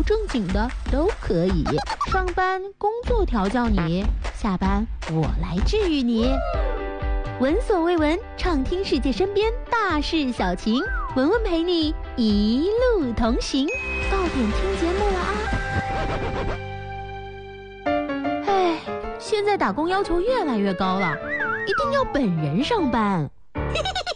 正经的都可以。上班工作调教你，下班我来治愈你。闻所未闻，畅听世界身边大事小情，文文陪你一路同行。到点听节目了啊！哎，现在打工要求越来越高了，一定要本人上班。